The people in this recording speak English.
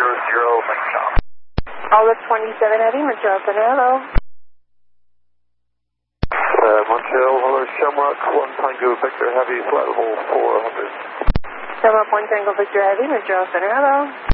thanks, Tom. Olive 27 Heavy, Montreal Center, hello. Montreal, hello, Shamrock, 1 Tango Victor Heavy, flight level 400. Shamrock 1 Tango Victor Heavy, Montreal Center, hello.